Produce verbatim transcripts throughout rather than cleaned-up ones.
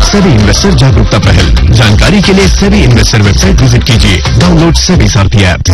SEBI investor जागरूकता पहल। जानकारी के लिए सेबी इन्वेस्टर वेबसाइट विजिट कीजिए। डाउनलोड सेबी सारथी ऐप।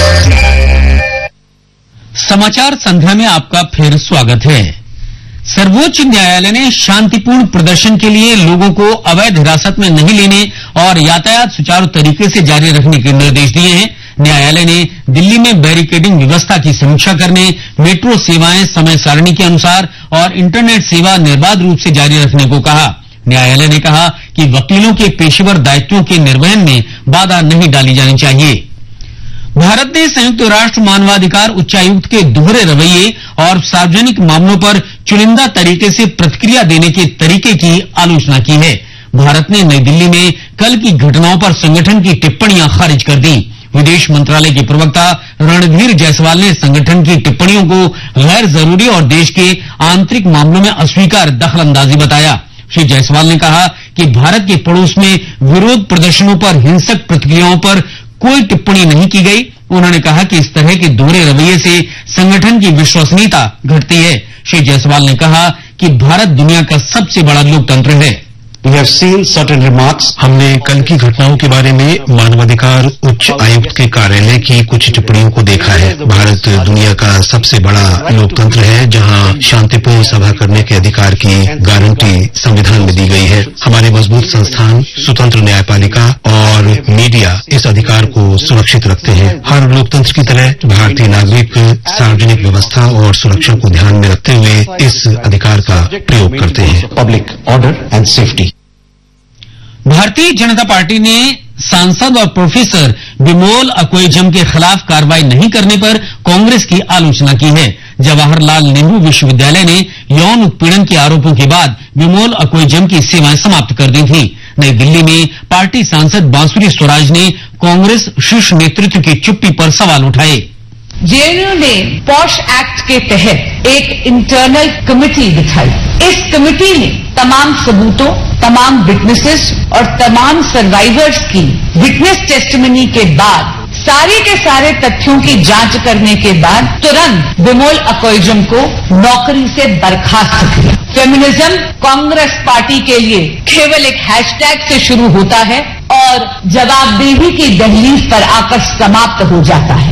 समाचार संध्या में आपका फिर स्वागत है। सर्वोच्च न्यायालय ने शांतिपूर्ण प्रदर्शन के लिए लोगों को अवैध हिरासत में नहीं लेने और यातायात सुचारू तरीके से जारी रखने के निर्देश दिए हैं। न्यायालय ने दिल्ली में बैरिकेडिंग व्यवस्था की समीक्षा करने, मेट्रो सेवाएं समय सारणी के अनुसार और इंटरनेट सेवा निर्बाध रूप से जारी रखने को कहा। न्यायालय ने कहा कि वकीलों के पेशेवर दायित्वों के निर्वहन में बाधा नहीं डाली जानी चाहिए। भारत ने संयुक्त राष्ट्र मानवाधिकार उच्चायुक्त के दोहरे रवैये और सार्वजनिक मामलों पर चुनिंदा तरीके से प्रतिक्रिया देने के तरीके की आलोचना की है। भारत ने नई दिल्ली में कल की घटनाओं पर संगठन की टिप्पणियां खारिज कर दी। विदेश मंत्रालय के प्रवक्ता रणधीर जायसवाल ने संगठन की टिप्पणियों को गैर जरूरी और देश के आंतरिक मामलों में अस्वीकार दखलंदाजी बताया। श्री जायसवाल ने कहा कि भारत के पड़ोस में विरोध प्रदर्शनों पर हिंसक प्रतिक्रियाओं पर कोई टिप्पणी नहीं की गई। उन्होंने कहा कि इस तरह के दोहरे रवैये से संगठन की विश्वसनीयता घटती है। श्री जायसवाल ने कहा कि भारत दुनिया का सबसे बड़ा लोकतंत्र है। We have seen certain remarks. हमने कल की घटनाओं के बारे में मानवाधिकार उच्च आयुक्त के कार्यालय की कुछ टिप्पणियों को देखा है। भारत दुनिया का सबसे बड़ा लोकतंत्र है, जहां शांतिपूर्ण सभा करने के अधिकार की गारंटी संविधान में दी गई है। हमारे मजबूत संस्थान, स्वतंत्र न्यायपालिका और मीडिया इस अधिकार को सुरक्षित रखते हैं। हर लोकतंत्र की तरह भारतीय नागरिक सार्वजनिक व्यवस्था और सुरक्षा को ध्यान में रखते हुए इस अधिकार का प्रयोग करते हैं। Public order and safety. Bharatiya Janata party ने सांसद और प्रोफेसर बिमोल अकोइजम के खिलाफ कार्रवाई नहीं करने पर कांग्रेस की आलोचना की है। जवाहरलाल नेहरू विश्वविद्यालय ने यौन उत्पीड़न के आरोपों के बाद बिमोल अकोइजम की सेवाएं समाप्त कर दी थी। नई दिल्ली में पार्टी सांसद बांसुरी स्वराज ने कांग्रेस शीर्ष नेतृत्व की चुप्पी पर सवाल उठाए। जेएनयू ने पॉश एक्ट के तहत एक इंटरनल कमेटी बिठाई। इस कमेटी ने तमाम सबूतों, तमाम विटनेसेस और तमाम सर्वाइवर्स की विटनेस टेस्टिमनी के बाद सारे के सारे तथ्यों की जांच करने के बाद तुरंत बिमोल अकोइजम को नौकरी से बर्खास्त किया। फेमिनिज्म कांग्रेस पार्टी के लिए केवल एक हैशटैग से शुरू होता है और जवाबदेही की दहलीज पर आकर समाप्त हो जाता है।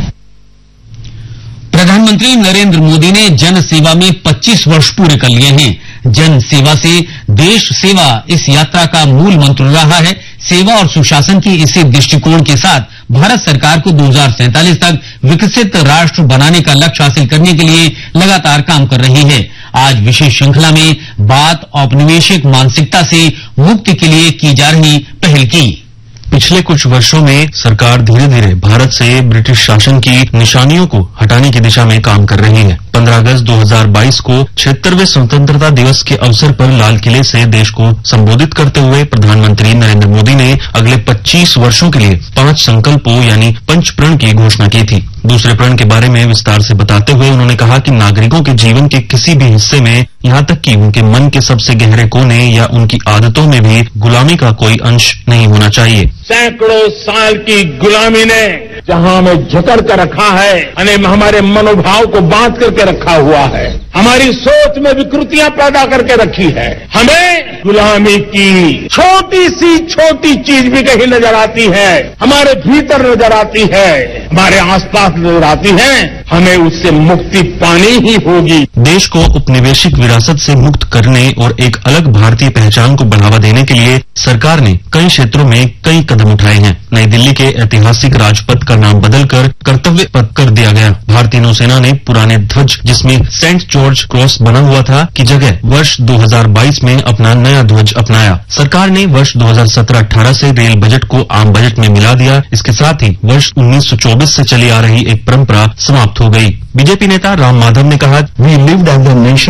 प्रधानमंत्री नरेंद्र मोदी ने जन सेवा में पच्चीस वर्ष पूरे कर लिए हैं। जन सेवा से देश सेवा इस यात्रा का मूल मंत्र रहा है। सेवा और सुशासन की इसी दृष्टिकोण के साथ भारत सरकार को दो हज़ार सैंतालीस तक विकसित राष्ट्र बनाने का लक्ष्य हासिल करने के लिए लगातार काम कर रही है। आज विशेष श्रृंखला में बात औपनिवेशिक मानसिकता से मुक्ति के लिए की जा रही पहल की। पिछले कुछ वर्षों में सरकार धीरे धीरे भारत से ब्रिटिश शासन की निशानियों को हटाने की दिशा में काम कर रही है। पंद्रह अगस्त दो हज़ार बाईस को छिहत्तरवें स्वतंत्रता दिवस के अवसर पर लाल किले से देश को संबोधित करते हुए प्रधानमंत्री नरेंद्र मोदी ने अगले पच्चीस वर्षों के लिए पांच संकल्पों यानी पंच प्रण की घोषणा की थी। दूसरे प्रण के बारे में विस्तार से बताते हुए उन्होंने कहा कि नागरिकों के जीवन के किसी भी हिस्से में, यहाँ तक कि उनके मन के सबसे गहरे कोने या उनकी आदतों में भी गुलामी का कोई अंश नहीं होना चाहिए। सैकड़ों साल की गुलामी ने जहां हमें जकड़ कर रखा है, हमारे मनोभाव को बांध करके रखा हुआ है, हमारी सोच में विकृतियां पैदा करके रखी है। हमें गुलामी की छोटी सी छोटी चीज भी कहीं नजर आती है, हमारे भीतर नजर आती है, हमारे आसपास नजर आती है, हमें उससे मुक्ति पानी ही होगी। देश को उपनिवेशिक विरासत से मुक्त करने और एक अलग भारतीय पहचान को बढ़ावा देने के लिए सरकार ने कई क्षेत्रों में कई कदम उठाए हैं। नई दिल्ली के ऐतिहासिक राजपथ का नाम बदलकर कर्तव्य पथ कर दिया गया। भारतीय नौसेना ने पुराने ध्वज जिसमें सेंट जॉर्ज क्रॉस बना हुआ था की जगह वर्ष दो हज़ार बाईस में अपना नया ध्वज अपनाया। सरकार ने वर्ष दो हज़ार सत्रह अठारह से रेल बजट को आम बजट में मिला दिया। इसके साथ ही वर्ष उन्नीस सौ चौबीस से चली आ रही एक परंपरा समाप्त हो गई। बीजेपी नेता राम माधव ने कहा, we lived as a nation